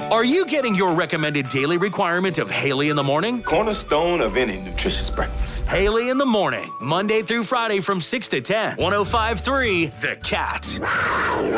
Are you getting your recommended daily requirement of Haley in the morning? Cornerstone of any nutritious breakfast. Haley in the morning, Monday through Friday from 6 to 10. 105.3 The Cat.